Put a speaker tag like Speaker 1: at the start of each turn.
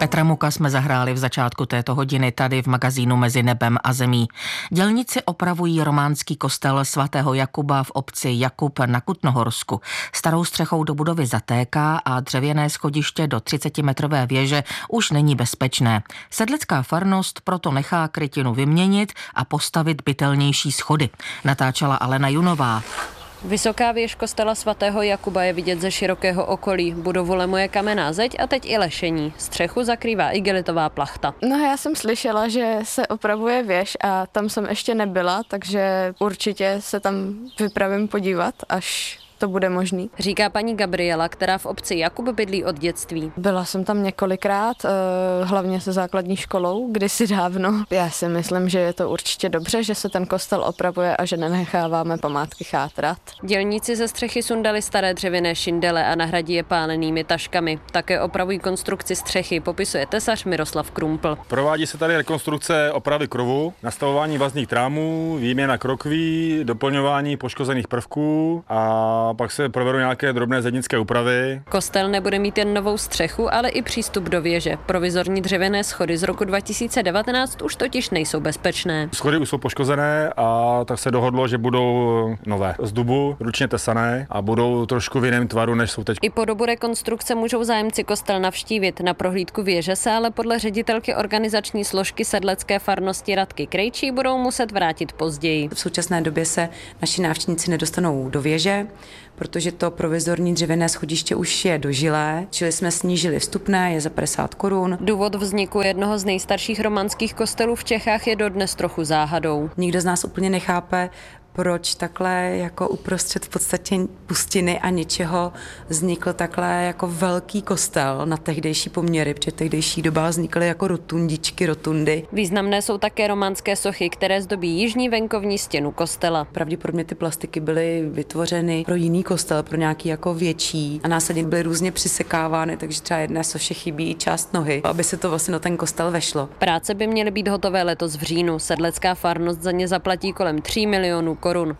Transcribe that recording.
Speaker 1: Petra Muka jsme zahráli v začátku této hodiny tady v magazínu Mezi nebem a zemí. Dělníci opravují románský kostel svatého Jakuba v obci Jakub na Kutnohorsku. Starou střechou do budovy zatéká a dřevěné schodiště do 30metrové věže už není bezpečné. Sedlecká farnost proto nechá krytinu vyměnit a postavit bytelnější schody. Natáčela Alena Junová.
Speaker 2: Vysoká věž kostela svatého Jakuba je vidět ze širokého okolí. Budovu lemuje kamenná zeď a teď i lešení. Střechu zakrývá igelitová plachta.
Speaker 3: No, já jsem slyšela, že se opravuje věž a tam jsem ještě nebyla, takže určitě se tam vypravím podívat, až to bude možný.
Speaker 2: Říká paní Gabriela, která v obci Jakub bydlí od dětství.
Speaker 3: Byla jsem tam několikrát, hlavně se základní školou, kdysi dávno. Já si myslím, že je to určitě dobře, že se ten kostel opravuje a že nenecháváme památky chátrat.
Speaker 2: Dělníci ze střechy sundali staré dřevěné šindele a nahradí je pálenými taškami. Také opravují konstrukci střechy, popisuje tesař Miroslav Krumpl.
Speaker 4: Provádí se tady rekonstrukce opravy krovu, nastavování vazních trámů, výměna krokví, doplňování poškozených prvků a pak se provedou nějaké drobné zednické úpravy.
Speaker 2: Kostel nebude mít jen novou střechu, ale i přístup do věže. Provizorní dřevěné schody z roku 2019 už totiž nejsou bezpečné.
Speaker 4: Schody už jsou poškozené a tak se dohodlo, že budou nové. Z dubu, ručně tesané a budou trošku v jiném tvaru, než jsou teď.
Speaker 2: I po dobu rekonstrukce můžou zájemci kostel navštívit. Na prohlídku věže se ale podle ředitelky organizační složky sedlecké farnosti Radky Krejčí budou muset vrátit později.
Speaker 5: V současné době se naši návštěvníci nedostanou do věže, protože to provizorní dřevěné schodiště už je dožilé, čili jsme snížili vstupné, je za 50 korun.
Speaker 2: Důvod vzniku jednoho z nejstarších románských kostelů v Čechách je dodnes trochu záhadou.
Speaker 5: Nikdo z nás úplně nechápe, proč takhle jako uprostřed v podstatě pustiny a ničeho vznikl takhle jako velký kostel na tehdejší poměry, protože v tehdejší dobách vznikly jako rotundy.
Speaker 2: Významné jsou také románské sochy, které zdobí jižní venkovní stěnu kostela.
Speaker 5: Pravděpodobně ty plastiky byly vytvořeny pro jiný kostel, pro nějaký jako větší a následně byly různě přisekávány, takže třeba jedné soše chybí část nohy, aby se to vlastně na ten kostel vešlo.
Speaker 2: Práce by měly být hotové letos v říjnu. Sedlecká farnost za ně zaplatí kolem 3 milionů korun.